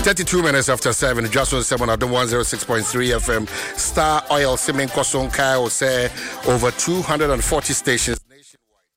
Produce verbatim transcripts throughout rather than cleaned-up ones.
thirty-two minutes after seven, just on seven at the one oh six point three F M. Star Oil Simen Koson Kyle say over two hundred forty stations nationwide.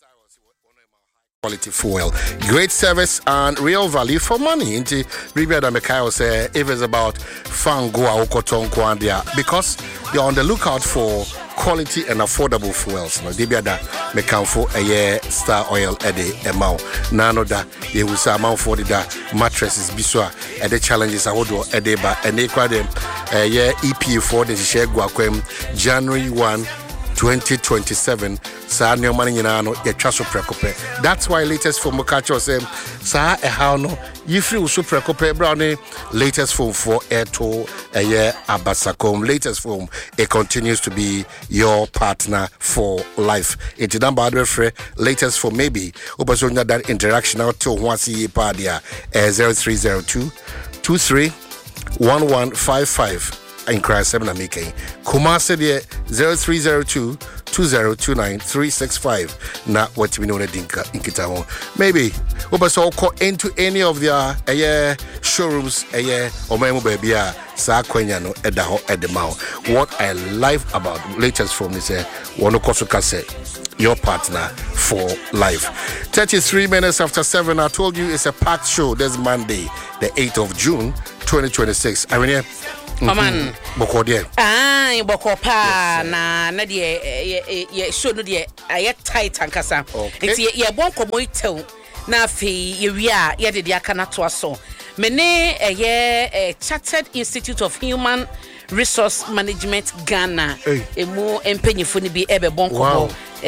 Quality fuel, great service, and real value for money. Into Bribia Mikael say if it's about Fango Okoton Kwandia, because they're on the lookout for quality and affordable fuels. No, Bribia Mikael for a year Star Oil a day amount. Nano da ye will say amount for the mattresses biswa and the challenges I would do a day ba and they call them a year E P for the share Guaquem January first twenty twenty-seven. Sa no money nyina ye twa so prekope. That's why latest phone Mokacho say sa e how no you free so prekope brownie latest phone for Airto a year Abasakom. Latest phone, it continues to be your partner for life. It's number adre latest phone maybe obasonya that interaction out to one see padia zero three zero two two three one one five five. In Christ seven Amike. Kumasi de zero three zero two two zero two nine three six five. Na what we know na dinka inkita. Maybe obaso call into any of their uh, showrooms uh, or memo baby sa kwenya no edaho edemao. What I like about latest from this uh, one kase your partner for life. thirty-three minutes after seven, I told you it's a packed show this Monday, the eighth of June twenty twenty-six. I mean, yeah. Maman boko de ah boko pa na na de ye show no de aye tight ankasa nti ye bon komo itew na afi ye wi a ye de de aka na to aso me ne ye Chartered Institute of Human Resource Management Ghana emu empenyifo ni bi ebe bon komo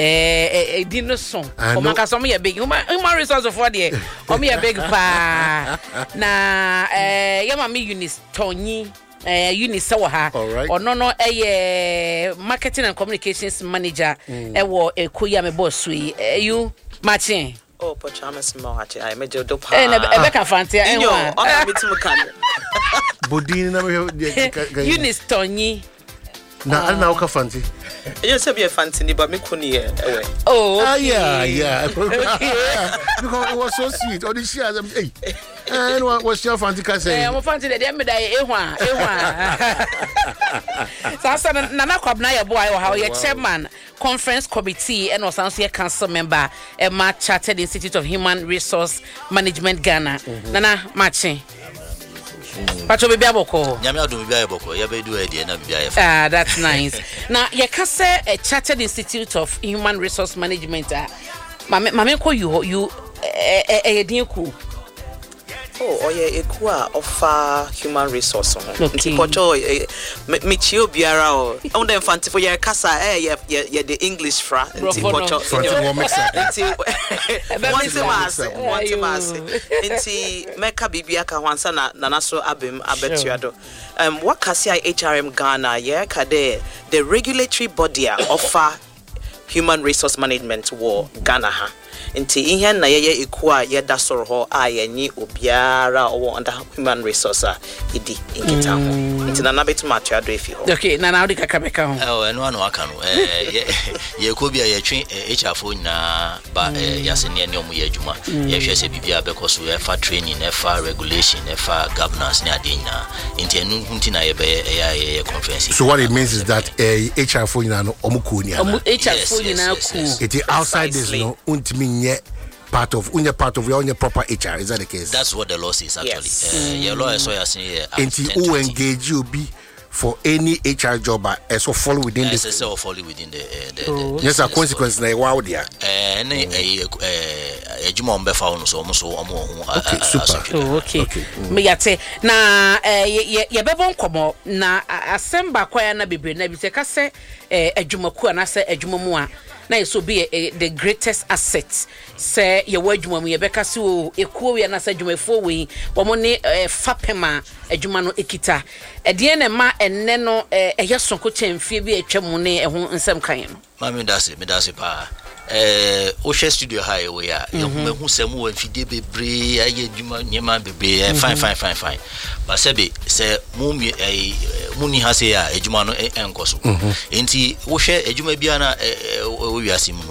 eh eh dino son o maka so me ye big human resource for de o me ye big pa na eh ye ma me Eunice Tonyi eh Eunice Sawaha or no no eh marketing and communications manager e wo Ekoya me boss we you matching oh pochamas mo hati I me do pa eh e be ka fanti e ho on me timu kan bodini na me Eunice Tonyi na ana o ka fanti you say be fanti ni but me kuni e we oh ah yeah yeah because it was so sweet all the shares hey and what was your fancy can say? Eh, mo fancy de dem da e hwa, e hwa. Sasa na na kwabna ye boy wo ha ye chairman conference committee and was also a council member e ma Chartered Institute of Human Resource Management Ghana. Nana matching. Pacho be biaboko. Nyame ado be biaboko, ye be do e de na be biaboko. Ah, that's nice. Now ye ka say a Chartered Institute of Human Resource Management ah. Mame mame ko you you eh eh din ku. Oh, oye ekua offer human resource no. Nti pocho me chio biara o. On dem fanti for your kasa eh ye ye the English fra. Nti pocho. Nti one mas, one mas. Nti meka bibia ka hwansa na nanaso abem abetuado. Um what kasi H R M Ghana ye ka de the regulatory body offer human resource management war Ghana ha. Nti ihe na ye ekua ye da soro ho a ye nyi obiara owo under human resource idi nkita ho nti na na betu matwa do efi ho okay na na odi kakabeka ho eh eno anu aka no eh ye ko bia ye twen H R fo nyina ba yasene ne omu ye adwuma ye hwe se bibia bekoso e fa training e fa regulation e fa governance ne ade nyina nti enu nti na ye be ye conference. So what it means is that H R fo nyina no omu ko ni ana H R fo nyina ku it is outside this no untimi part of unya part of your own proper H R. Is that the case? That's what the law says actually. Yes. Uh, your law is so you see and who engage you be for any H R job as well follow within this this so follow within the uh, the, oh. the yes a consequence na wow there eh na eh ejuma ombe fa onu so omo so omo okay super oh, okay me yate na ye ye bebo nkomo na asemba kwa na bebre na bi se ka se adwumaku na se adwumamu a na so be the greatest asset say ye wadwuma mu ye beka se o ekuo we na se adwumafo we wo mo ne fapema adwuma no ekita ede ne ma enne no ehye sonko chemfie bi atwam ne eho nsem kan no ma me dase me dase pa eh o she studio high we ya ye hu sem wo mfide bebre aye adwuma nyema bebre fine fine fine fine ba se be se mu mi eh mu ni ha se ya adwuma no enkoso enti wo hwe adwuma bia na wo wiase mu no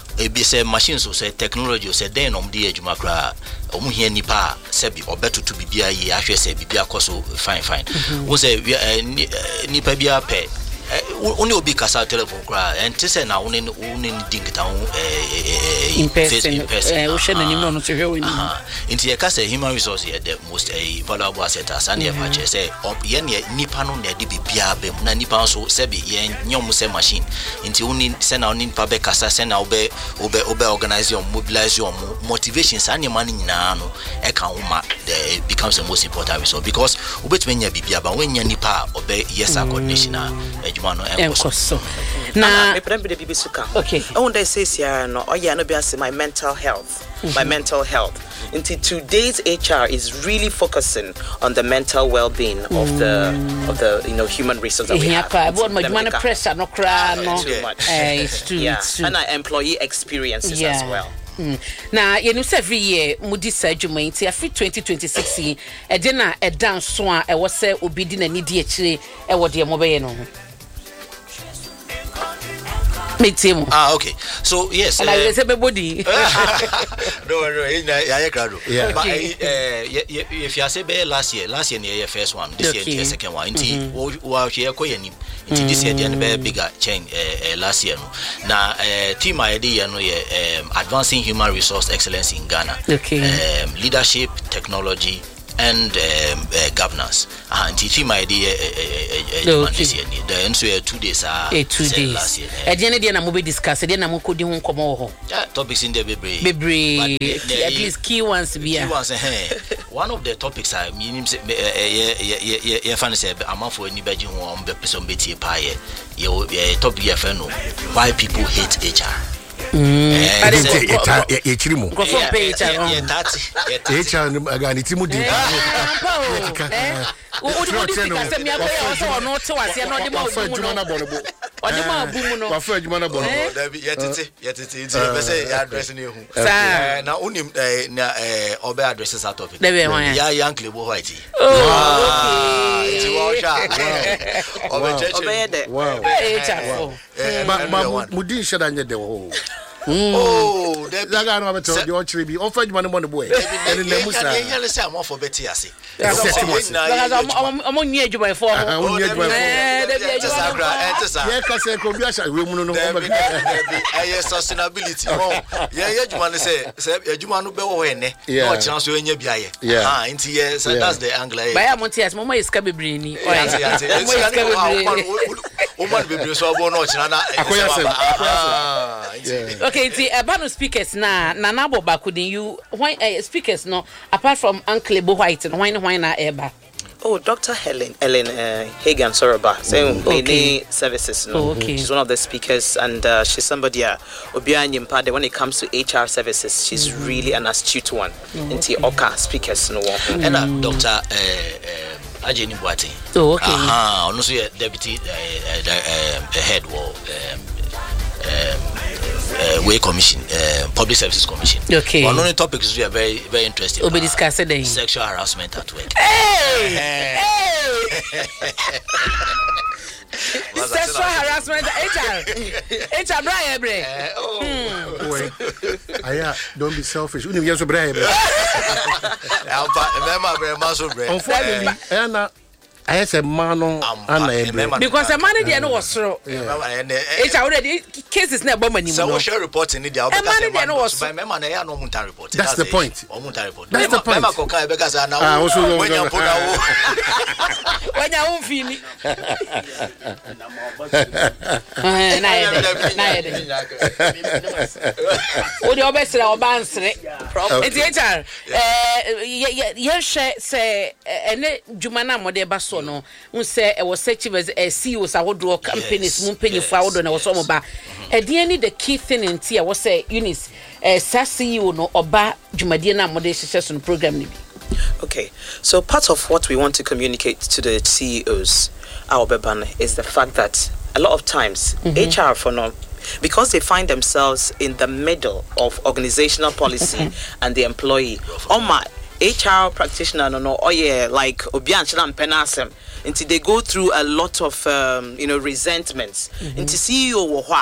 ebi say machines so say technology say then om dey adwuma kra omu hia nipa say bi obeto to bibia yi ahwe say bibia koso fine fine wo say nipa bia pe only obi kasa telephone kra and to say na woni woni dingita in person eh wo hwe nanim no to hwe woni inti ye kasa human resource ye the most eh valuable asset as and ye fa che say ye ne nipa no na de bibia be na nipa so say bi ye nyom say machine inti woni say na woni nipa be kasa say na obe obe obe organize your mobilize your motivation say na man nyina no e kan homa the becomes the most important resource because obetumi nya bibia ba when nya nipa obe yes coordination Enkoso. Na me prem be bibi suka. Okay. I want to say here no oh yeah no be as my mental health. Mm-hmm. My mental health. Until today's H R is really focusing on the mental well-being mm. of the of the you know human resources that we yeah, have. But much man pressure no cry no. Too much. Uh, it's true. Yeah. It's true. And our employee experiences yeah. as well. Mm. Now, you know, every year, Moody surgery, it's a free twenty twenty-six. A dinner, a dance, swan, I was say, obedient and idiot, a what dear mobile. Him. Ah, okay. So yes, and uh, I say body. No, no, I crowd. Yeah. But if you say last year, last year the first one, this year the second one. Inti, wa here ko yenim. Inti this year the be bigger change last year. Now, team idea no ye advancing human resource excellence in Ghana. Okay. Um, leadership, technology, and um, uh, governance. And teaching my idea this year. Then so two days are two days. Last year. At the end of the day, we will discuss. At the end, we could do come over. Topics in the baby. Baby. At least key ones to be. Key ones. One of the topics I mean, yeah, fan say, I'm for anybody who want to be some bit pie. You topic you know why people hate H R. Mm. Echirimu. Go for pay H R. Yeah, that's H R agani timu di. O di di speaker say me akoya so no to ase no di ma obu no. O di ma obu no. Wa fa adwuma na bono. Dabi yetete yetete nti be say ya address na ehu. Eh na unim na eh obe address sa topic. Ya Yankle Bo White. Oh, okay. Ti wo sha. Obe cheche. Obe de. Wow. H R. Ma ma mudin shada nye de wo. Oh, that guy no better the ochre bi offer you money money boy and na musa yeah let's say am for better ase because am on new adwuma for am new adwuma for yeah ka say ko bi asha we mu no no eh sustainability yeah yeah adwuma no say say adwuma no be wo ene no chira so enya biaye ah nti yeah so that's the angle by am montias mama iska bebre ni o iska bebre o man bebre so abo no chira na akoya okay, the uh, speakers na na nabo bakudin you why uh, speakers no apart from Uncle Bo White and why why na eba. Oh, Doctor Helen Ellen uh, Hagan Soroba saying mm, okay. services no. Oh, okay. She's one of the speakers and uh, she's somebody uh, Obia Nyimpa when it comes to H R services she's mm. really an astute one. Mm, okay. Into Oka speakers no. Mm. And uh, Doctor uh, uh, Ajeni Boate. Oh, okay. Aha, uh-huh. Also deputy uh, uh, uh, head or um, um, Uh, way commission, uh, public services commission. Okay. One of the topics we are very, very interested. We'll be discussing then. Sexual harassment at work. Hey, hey. Sexual harassment, H R, H R, Brian, Brian. Oh, Aya, don't be selfish. You need to be Brian. Remember, Brian, Maso, Brian. Unfortunately, Anna. I said, Mano, because a man there no was so. It's already cases never money. So, we share reporting in the man there no was. By member, I no munta report. That's the point. That's the point. Ah, also when you put out. When you won't feel it. What the best of our bands, it's H R. Eh, yes, say, and Jumana Modeba no un say e was such as a C E Os awodo companies mun penifo awodo na wo so mo ba e de any the key thing in tia wo say Eunice eh C E O no oba dwumadie na mo de hyehyɛ no program ni bi. Okay, so part of what we want to communicate to the C E Os our beban is the fact that a lot of times mm-hmm. H R for no because they find themselves in the middle of organizational policy and the employee oh my H R practitioner no no oh yeah like obian chilam penasem until they go through a lot of um, you know resentments mm-hmm. into C E O wo hwa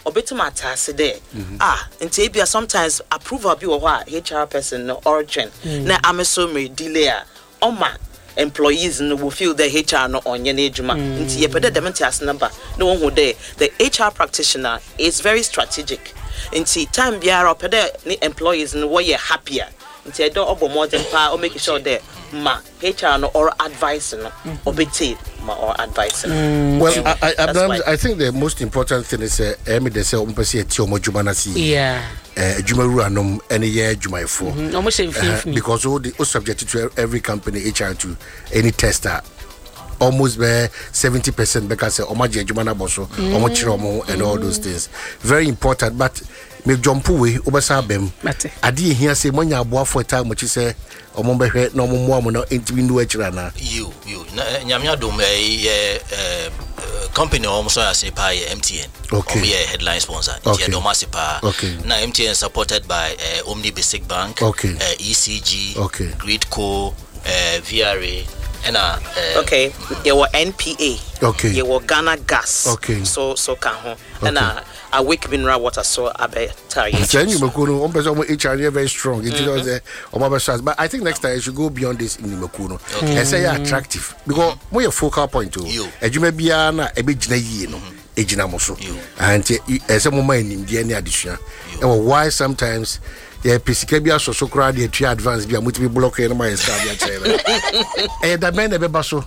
obetima atase there ah nti ebia sometimes approval bi wo ho a H R person no origin na ameso me delay a oma employees no will feel the H R no onye na ejuma nti ye pede dem ntias number no one who there the H R practitioner is very strategic nti time biara pede ni employees no wo ye happier nti e do obo more than pa o make sure there ma H R no or advice no obeti ma or advice no. Mm. Well, I I, I, I think the most important thing is uh, emi de say ompese eti omo juma na si. Yeah. Uh, Jumaru anom any year Jumaifo. Mm-hmm. Almost uh, because all the all subjected to every company H R to any tester. Almost be seventy percent because omaje jumana boso, omo chiromo and all those things. Very important, but me jump away obasa bem. Adi here say monya aboa for time which say omo behwe na omo mo no ntimi nu achira na. You you nyamia dom eh company almost I say pa M T N. Okay. We a headline sponsor. Okay. Okay. Now M T N supported by uh, Omni Basic Bank, okay. uh, E C G, okay. Gridco, uh, V R A, and uh, uh okay. There were N P A. Okay. There were Ghana Gas. Okay. So so can ho. And uh a weak mineral water so abe tari. Then you makuno on person H R very strong. It was a omaba but I think next time you should go beyond this in Makuno. And say attractive because more your focal point to you. Ejuma bia na e be gina yi no. Ejina mo so. And e say mo man nim de ani adesua. E why sometimes yeah, Pisika bia so so kra de three advance bia mutimi block e no my star bia chere. Eh da men e be baso.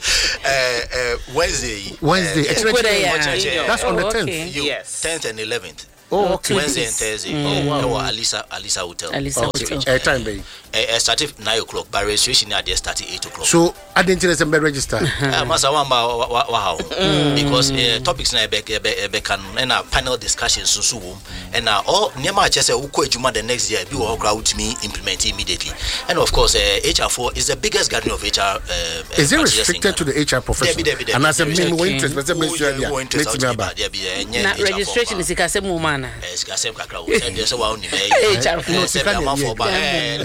Eh eh Wednesday. Wednesday. Uh, That's on the tenth. Okay. Yes. tenth and eleventh. Oh, okay. Wednesday and Thursday. Mm. Oh, wow. Alisa Alisa Hotel. Alisa okay. Hotel. Uh, time bay. Uh, started nine o'clock, but registration at there started eight o'clock. So I didn't tell them register. Uh, Masa wamba wow. Because uh, topics na be be can and a panel discussion so so and uh, all nyama just say uko ejuma the next year be wo crowd me implement immediately. And of course uh, H R four is the biggest gathering of H R. Uh, is it restricted to the H R profession? And as a main interest, but me sure there. Na registration is ikase mu man. Yes, ikase kakra wo say dey say wa oni me. H R no say am for ba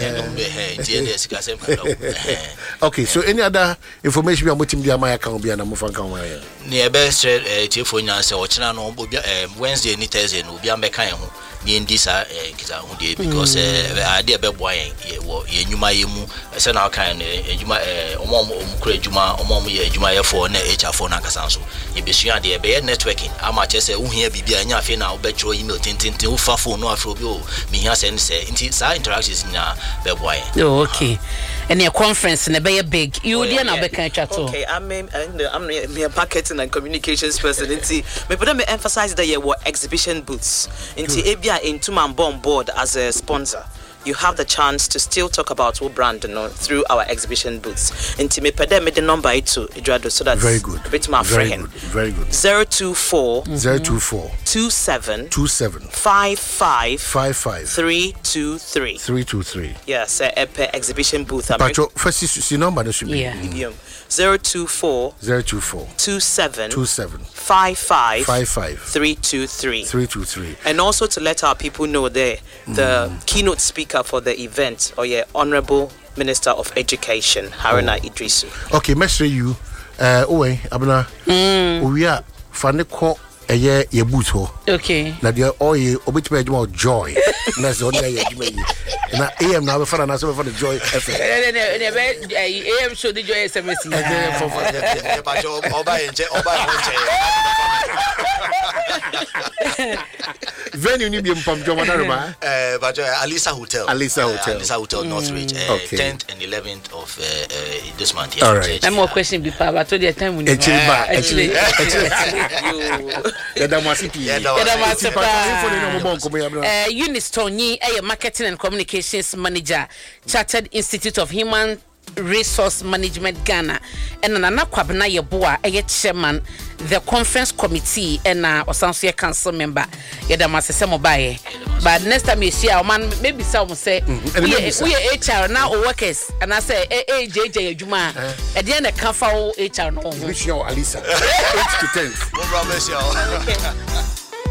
okay, so any other information we are mutim dia my account bia na mo fan kan wa ya. Ne e be straight tiefo nya say o kina no Wednesday ni Thursday no bia me kan ho ni ndi sa kita ho dey because ade e be boa yen ye nyuma yemu say na kan ejuma omo omo kura ejuma omo omo ye ejuma ye for na H R four na kasa so ye be sua de e be networking ama che say wo hia bibia nya afi na wo be chro email tintintin wo fa phone no afro bi o me hia say say nti sa interactions nya be boa yen. Oh, okay. And your conference na be big. You dey na be kan chat. Okay, I'm I'm I'm a marketing and communications person. Nti me put me emphasize that you were exhibition booths. Nti ebia into man on board as a sponsor. You have the chance to still talk about what brand you know, through our exhibition booths. Nti me pede me the number to Eduardo so that's very good. A bit more very friend. good. Very good. zero two four zero two four two seven two seven five five five five three two three three two three. Yes, a per exhibition booth. But your first is number that should be yeah. zero two four zero two four two seven two seven five five five five three two three three two three. And also to let our people know there the mm. keynote speaker for the event or yeah Honorable Minister of Education Haruna oh. Idrisu. Okay, mesre you uh owe abna mm. we are faneko eye ye boot ho. Okay. Na dia oye obetime adwuma joy. Na so na ye adwuma yi. Na A M na be fa na so be for the joy F M. Ne ne be A M show the joy S M S. Eh for for the ba jo oba enje oba enje. Venue ni bi mpam jo manarema. Eh ba jo Alisa Hotel. Alisa Hotel. Alisa Hotel Northridge. tenth and eleventh of this month here. All right. I'm more question be pa but to the time we know. Actually actually. Yada masipi. Yada masipa. Eh Eunice Tonyi eh marketing and communications manager Chartered Institute of Human Resource Management Ghana and Nana Kwabena Yeboa eh chairman the conference committee and uh Osanso council member Yada masese bae. But next time you see our man maybe some say we we H R now workers and I say eh J J adwuma e dey na kan fa H R no. Wish you Alisa eight to ten. No problem, y'all.